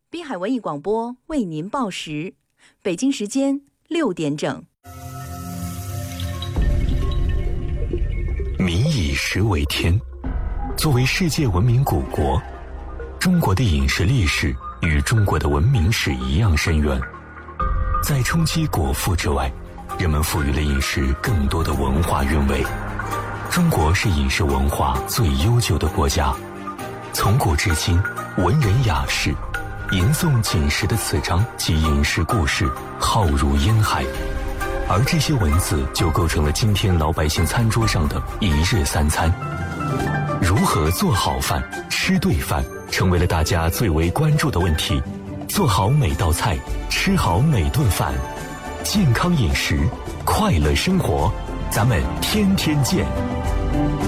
滨海文艺广播为您报时，北京时间6点整。 民以食为天，作为世界文明古国，中国的饮食历史与中国的文明史一样深远。在冲击果腹之外，人们赋予了饮食更多的文化韵味。中国是饮食文化最悠久的国家，从古至今，文人雅士吟诵饮食的词章及饮食故事浩如烟海，而这些文字就构成了今天老百姓餐桌上的一日三餐。如何做好饭、吃对饭，成为了大家最为关注的问题。做好每道菜，吃好每顿饭，健康饮食，快乐生活，咱们天天见。